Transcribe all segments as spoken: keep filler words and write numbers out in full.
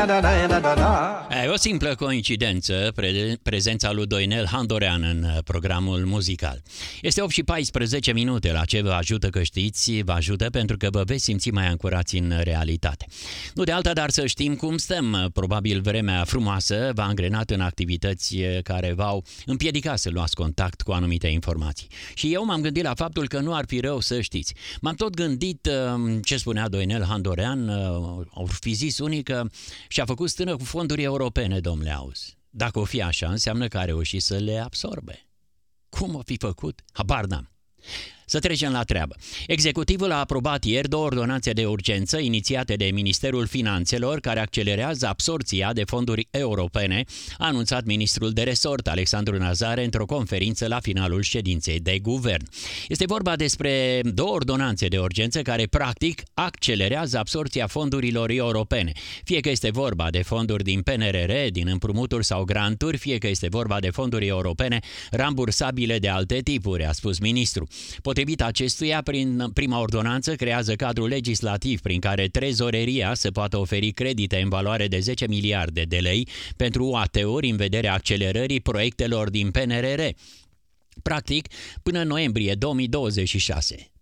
E o simplă coincidență pre- prezența lui Doinel Handorean în programul muzical. Este opt și paisprezece minute. La ce vă ajută că știți? Vă ajută pentru că vă veți simți mai ancorați în realitate. Nu de alta, dar să știm cum stăm. Probabil vremea frumoasă v-a angrenat în activități care v-au împiedicat să luați contact cu anumite informații. Și eu m-am gândit la faptul că nu ar fi rău să știți. M-am tot gândit ce spunea Doinel Handorean, au fi zis unii că și-a făcut stână cu fonduri europene, domnule, auzi. Dacă o fi așa, înseamnă că a reușit să le absorbe. Cum o fi făcut? Habar n-am. Să trecem la treabă. Executivul a aprobat ieri două ordonanțe de urgență inițiate de Ministerul Finanțelor care accelerează absorția de fonduri europene, a anunțat ministrul de resort Alexandru Nazare într-o conferință la finalul ședinței de guvern. Este vorba despre două ordonanțe de urgență care practic accelerează absorția fondurilor europene. Fie că este vorba de fonduri din P N R R, din împrumuturi sau granturi, fie că este vorba de fonduri europene rambursabile de alte tipuri, a spus ministrul. Potrivit acestuia, prin prima ordonanță creează cadrul legislativ prin care trezoreria să poată oferi credite în valoare de zece miliarde de lei pentru U A T-uri în vederea accelerării proiectelor din P N R R. Practic, până în noiembrie două mii douăzeci și șase,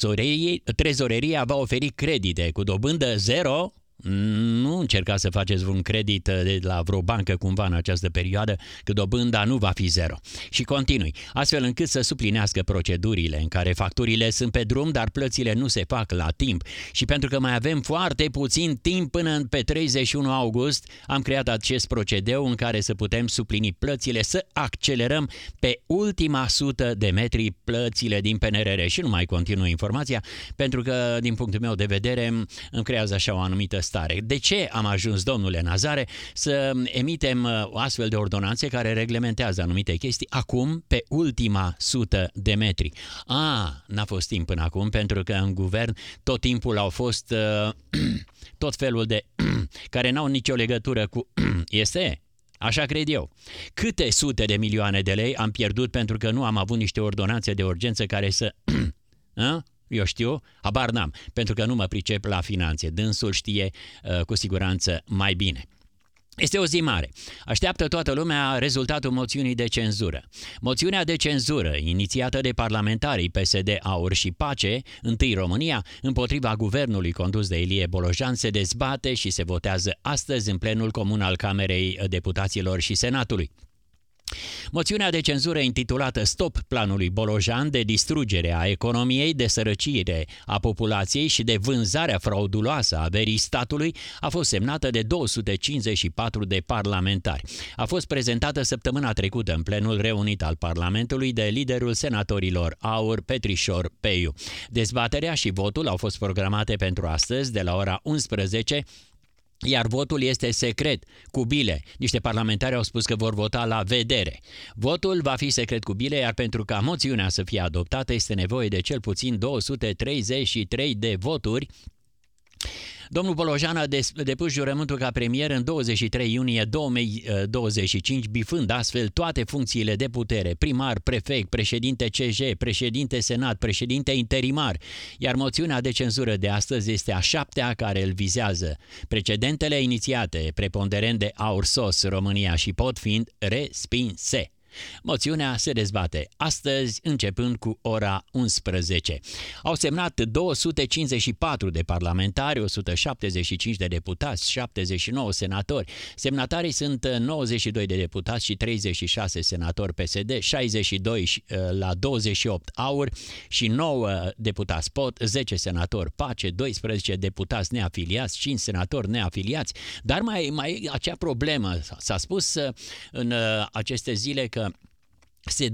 trezoreria va oferi credite cu dobândă zero. Nu încercați să faceți vreun credit de la vreo bancă cumva în această perioadă, că dobânda nu va fi zero. Și continui, astfel încât să suplinească procedurile în care facturile sunt pe drum, dar plățile nu se fac la timp. Și pentru că mai avem foarte puțin timp până pe treizeci și unu august, am creat acest procedeu în care să putem suplini plățile, să accelerăm pe ultima sută de metri plățile din P N R R. Și nu mai continui informația, pentru că, din punctul meu de vedere, îmi creează așa o anumită stare. De ce am ajuns, domnule Nazare, să emitem astfel de ordonanțe care reglementează anumite chestii acum pe ultima sută de metri? A, n-a fost timp până acum, pentru că în guvern tot timpul au fost uh, tot felul de care n-au nicio legătură cu este... Așa cred eu. Câte sute de milioane de lei am pierdut pentru că nu am avut niște ordonanțe de urgență care să... A? Eu știu, habar n-am, pentru că nu mă pricep la finanțe. Dânsul știe uh, cu siguranță mai bine. Este o zi mare. Așteaptă toată lumea rezultatul moțiunii de cenzură. Moțiunea de cenzură, inițiată de parlamentarii P S D, AUR și PACE, întâi România, împotriva guvernului condus de Ilie Bolojan, se dezbate și se votează astăzi în plenul comun al Camerei Deputaților și Senatului. Moțiunea de cenzură intitulată Stop planului Bolojan de distrugere a economiei, de sărăcire a populației și de vânzarea frauduloasă a averii statului a fost semnată de două sute cincizeci și patru de parlamentari. A fost prezentată săptămâna trecută în plenul reunit al Parlamentului de liderul senatorilor AUR, Petrișor Peiu. Dezbaterea și votul au fost programate pentru astăzi de la ora unsprezece, iar votul este secret, cu bile. Niște parlamentari au spus că vor vota la vedere. Votul va fi secret cu bile, iar pentru ca moțiunea să fie adoptată este nevoie de cel puțin două sute treizeci și trei de voturi. Domnul Bolojan a depus jurământul ca premier în douăzeci și trei iunie două mii douăzeci și cinci, bifând astfel toate funcțiile de putere, primar, prefect, președinte C J, președinte Senat, președinte interimar, iar moțiunea de cenzură de astăzi este a șaptea care îl vizează. Precedentele inițiate, preponderent de AUR S O S România și P O T fiind respinse. Moțiunea se dezbate astăzi, începând cu ora unsprezece. Au semnat două sute cincizeci și patru de parlamentari, o sută șaptezeci și cinci de deputați, șaptezeci și nouă senatori. Semnatarii sunt nouăzeci și doi de deputați și treizeci și șase senatori P S D, șaizeci și doi la douăzeci și opt AUR și nouă deputați P O T, zece senatori PACE, doisprezece deputați neafiliați, cinci senatori neafiliați. Dar mai, mai acea problemă, s-a spus în aceste zile că se